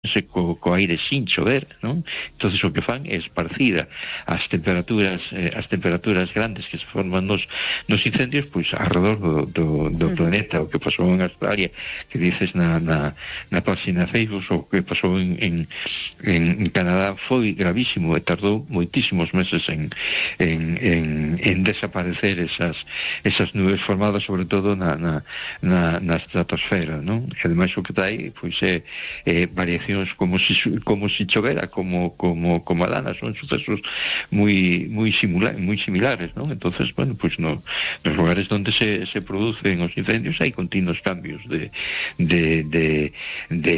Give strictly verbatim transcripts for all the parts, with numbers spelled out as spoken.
co, co aire sin chover, non? Entonces o que fan é esparcir as temperaturas eh, as temperaturas grandes que se forman nos, nos incendios pois alrededor do, do, do uh-huh. planeta. O que pasou en Australia, que dices na, na, na página Facebook, o que pasou en, en, en Canadá foi gravísimo e tardou moitísimos meses en, en, en, en desaparecer esas, esas nubes formadas sobre todo na, na, na, na estratosfera, non? E ademais o que tai pois é, é variación como si como si chovera, como como como a lana, son sucesos moi moi similares, moi similares, ¿no? Entonces, bueno, pues no, nos lugares donde se se producen os incendios hai continuos cambios de de de de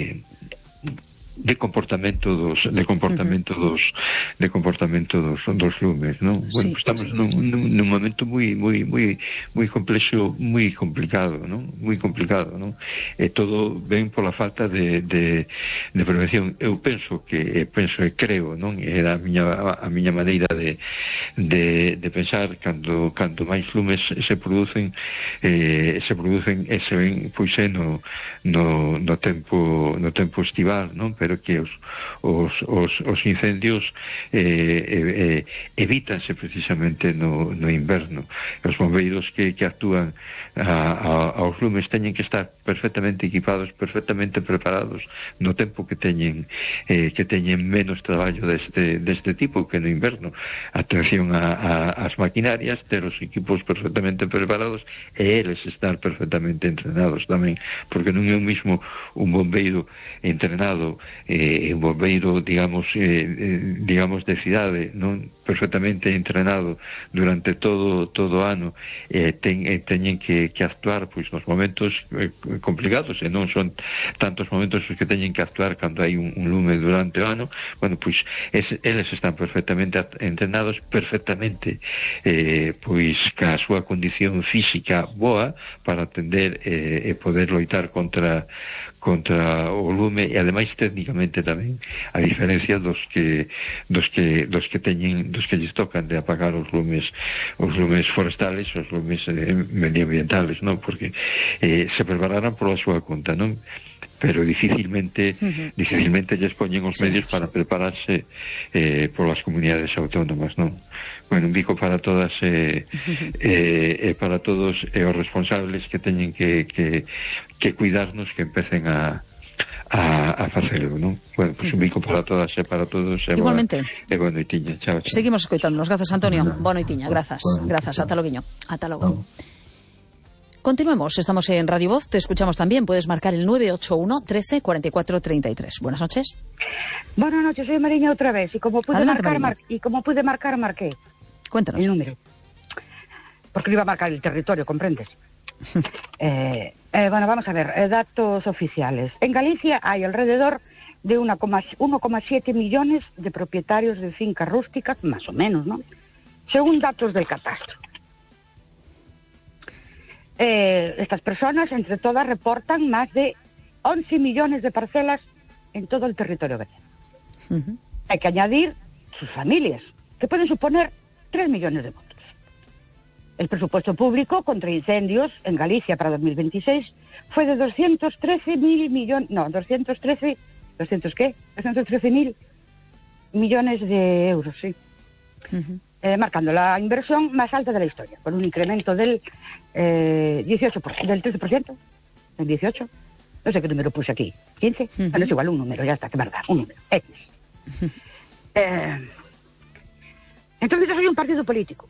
de comportamento dos de comportamento uh-huh. dos de comportamento dos dos lumes, ¿no? Bueno, sí, pues estamos sí. nun, nun, nun momento moi moi moi moi complexo, moi complicado, ¿no? Moi complicado, ¿no? E todo ven pola falta de de de prevención. Eu penso que penso e creo, non? Era a miña a miña maneira de de de pensar cando cando máis lumes se producen eh se producen e se ven pois no no no tempo no tempo estival, non? Pero que os, os, os, os incendios eh, eh, evítanse precisamente no, no inverno. Os bombeiros que, que actúan a, a, aos lumes teñen que estar perfectamente equipados, perfectamente preparados no tempo que teñen eh, que teñen menos traballo deste, deste tipo que no inverno. Atención a, a, as maquinarias, ter os equipos perfectamente preparados e eles estar perfectamente entrenados tamén, porque non é o mismo un bombeiro entrenado eh, un bombeiro, digamos eh, eh, digamos de cidade, non perfectamente entrenado durante todo todo o ano, eh, ten, eh, teñen que, que actuar pois nos momentos eh, complicados, e non son tantos momentos os que teñen que actuar cando hai un, un lume durante o ano. Bueno, pois es, eles están perfectamente entrenados, perfectamente eh, pois ca súa condición física boa para atender eh, e poder loitar contra contra o lume, e ademais técnicamente tamén, a diferencia dos que dos que dos que teñen dos que lles tocan de apagar os lumes os lumes forestales, os lumes eh, medioambientales, non? Porque eh, se prepararan por a súa conta, non? Pero dificilmente uh-huh. dificilmente lles poñen os medios sí. para prepararse eh, por las comunidades autónomas, non? Bueno, un bico para todas e eh, eh, eh, para todos e eh, os responsables que teñen que, que, que cuidarnos, que empecen a a, a facelo, non? Bueno, pues un bico para todas e para todos e igualmente. E boa noitiña. Chao, chao. Seguimos escoitándonos. Grazas, Antonio. Boa noitiña. Grazas. Grazas. Ata loguiño. Ata logo. Continuemos, estamos en Radio Voz, te escuchamos también, puedes marcar el nueve ocho uno, trece, cuarenta y cuatro, treinta y tres. Buenas noches. Buenas noches, soy Mariña otra vez, y como pude Adelante, marcar, mar y como pude marcar, marqué. Cuéntanos. El número. Porque le iba a marcar el territorio, ¿comprendes? eh, eh, bueno, vamos a ver, eh, datos oficiales. En Galicia hay alrededor de uno coma siete millones de propietarios de fincas rústicas, más o menos, ¿no? Según datos del catastro. Eh, estas personas, entre todas, reportan más de once millones de parcelas en todo el territorio gallego. Uh-huh. Hay que añadir sus familias, que pueden suponer tres millones de votos. El presupuesto público contra incendios en Galicia para dos mil veintiséis fue de doscientos trece mil millones... No, doscientos trece... ¿doscientos qué? doscientos trece mil millones de euros, sí. Uh-huh. Eh, marcando la inversión más alta de la historia, con un incremento del eh, dieciocho por ciento, del trece por ciento, del dieciocho, no sé qué número puse aquí, quince, uh-huh. Bueno, es igual, un número, ya está, que verdad, un número, X. Uh-huh. Eh, entonces yo soy un partido político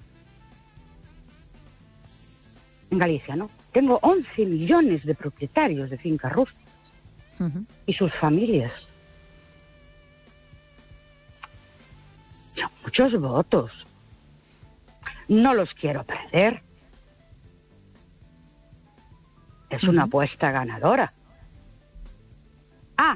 en Galicia, ¿no? Tengo once millones de propietarios de fincas rústicas uh-huh. y sus familias. Son muchos votos. No los quiero perder. Es una apuesta ganadora. Ah.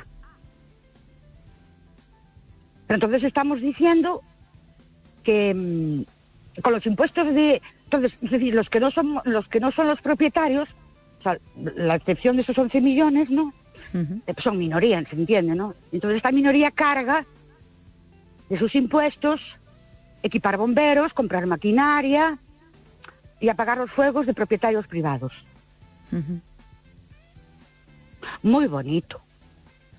Pero entonces estamos diciendo que mmm, con los impuestos de... Entonces, es decir, los que no son los que no son los propietarios, o sea, la excepción de esos once millones, ¿no? Uh-huh. Eh, son minoría, se entiende, ¿no? Entonces esta minoría carga de sus impuestos equipar bomberos, comprar maquinaria y apagar los fuegos de propietarios privados. Uh-huh. Muy bonito.